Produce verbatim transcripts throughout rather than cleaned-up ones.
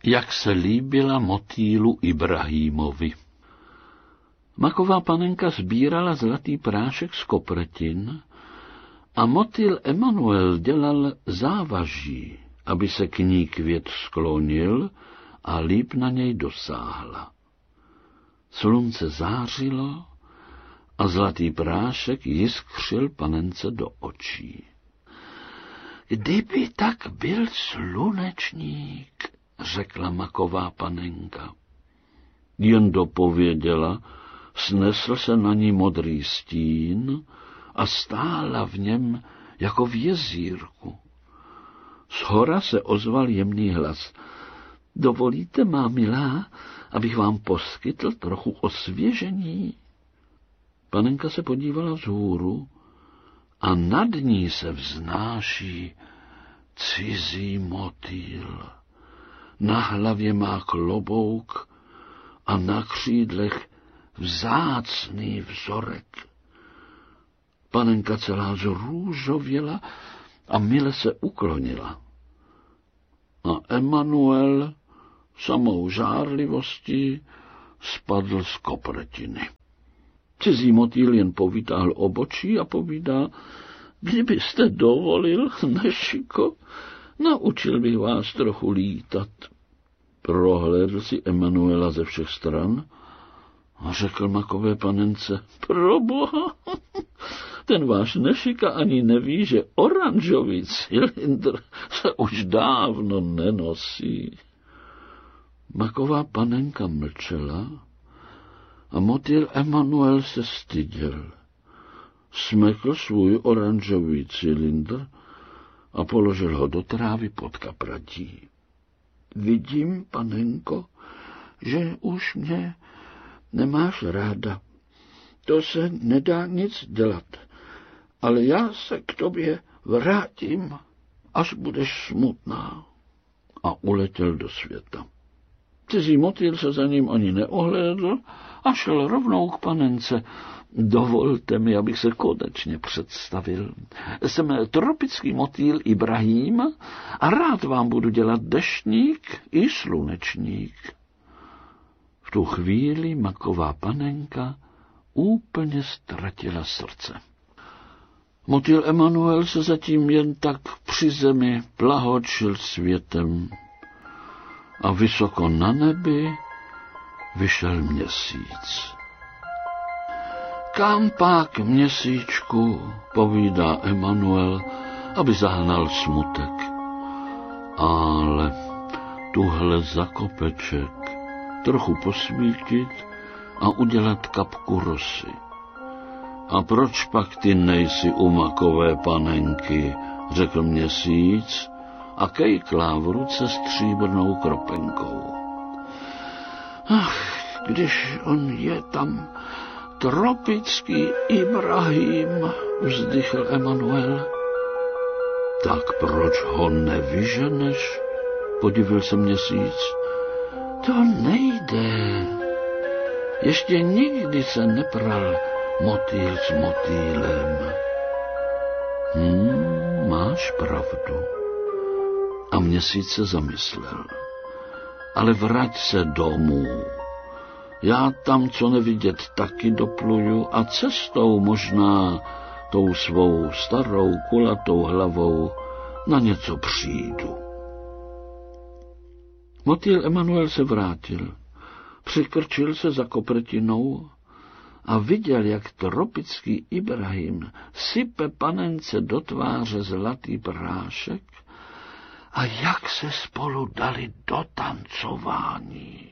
jak se líbila motýlu Ibrahímovi. Maková panenka sbírala zlatý prášek z kopretin a motýl Emanuel dělal závaží, aby se k ní květ sklonil a líp na něj dosáhla. Slunce zářilo a zlatý prášek jiskřil panence do očí. Kdyby tak byl slunečník, řekla maková panenka. Jen dopověděla, snesl se na ní modrý stín a stála v něm jako v jezírku. Shora se ozval jemný hlas. Dovolíte, má milá, abych vám poskytl trochu osvěžení? Panenka se podívala vzhůru a nad ní se vznáší cizí motýl. Na hlavě má klobouk a na křídlech vzácný vzorek. Panenka celá zrůžověla a mile se uklonila. A Emanuel samou žárlivostí spadl z kopretiny. Cizí motýl jen povytáhl obočí a povídá, kdybyste dovolil, Nešiko, naučil bych vás trochu lítat. Prohlédl si Emanuela ze všech stran a řekl makové panence, proboha, ten váš Nešika ani neví, že oranžový cylindr se už dávno nenosí. Maková panenka mlčela a motýl Emanuel se styděl. Smekl svůj oranžový cylindr a položil ho do trávy pod kapradí. Vidím, panenko, že už mě nemáš ráda. To se nedá nic dělat, ale já se k tobě vrátím, až budeš smutná. A uletěl do světa. Cizí motýl se za ním ani neohlédl a šel rovnou k panence. Dovolte mi, abych se konečně představil. Jsem tropický motýl Ibrahím a rád vám budu dělat deštník i slunečník. V tu chvíli maková panenka úplně ztratila srdce. Motýl Emanuel se zatím jen tak při zemi plahočil světem a vysoko na nebi vyšel měsíc. Kam pak, měsíčku, povídá Emanuel, aby zahnal smutek. Ale tuhle za kopeček trochu posvítit a udělat kapku rosy. A proč pak ty nejsi u makové panenky, řekl měsíc a kejklá v ruce stříbrnou kropenkou. Ach, když on je tam tropický Ibrahím, vzdychl Emanuel. Tak proč ho nevyženeš? Podivil se měsíc. To nejde. Ještě nikdy se nepral motýl s motýlem. Hmm, máš pravdu. A měsíc se zamyslel. Ale vrať se domů. Já tam, co nevidět, taky dopluju a cestou možná tou svou starou kulatou hlavou na něco přijdu. Motýl Emanuel se vrátil, přikrčil se za kopretinou a viděl, jak tropický Ibrahim sype panence do tváře zlatý prášek a jak se spolu dali do tancování.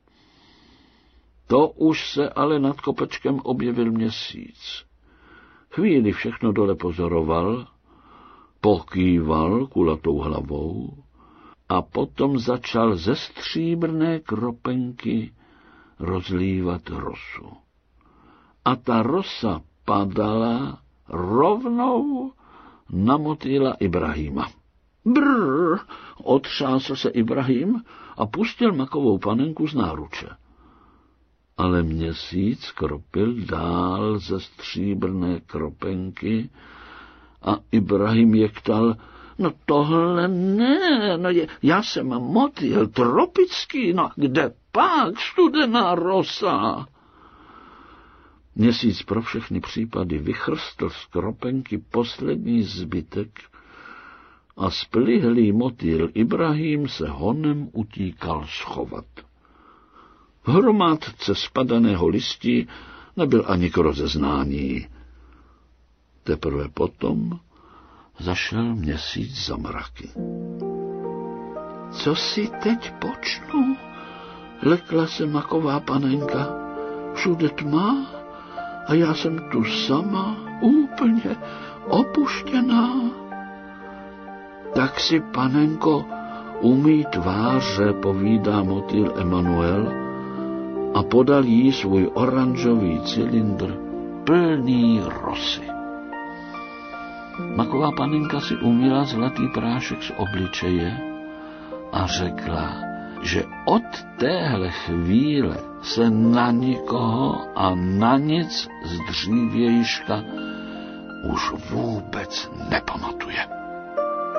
To už se ale nad kopečkem objevil měsíc. Chvíli všechno dole pozoroval, pokýval kulatou hlavou a potom začal ze stříbrné kropenky rozlívat rosu. A ta rosa padala rovnou na motýla Ibrahima. Brrr, otřásl se Ibrahim a pustil makovou panenku z náruče. Ale měsíc kropil dál ze stříbrné kropenky a Ibrahim jektal, No tohle ne, no je, já jsem motýl tropický, no kde pak studená rosa? Měsíc pro všechny případy vychrstl z kropenky poslední zbytek a splihlý motýl Ibrahim se honem utíkal schovat. V hromádce spadaného listí nebyl ani k rozeznání. Teprve potom zašel měsíc za mraky. Co si teď počnu? Lekla se maková panenka. Všude tma a já jsem tu sama, úplně opuštěná. Tak si, panenko, umyj tváře, povídá motýl Emanuel a podal jí svůj oranžový cylindr plný rosy. Maková panenka si umyla zlatý prášek z obličeje a řekla, že od téhle chvíle se na nikoho a na nic z dřívějška už vůbec nepamatuje.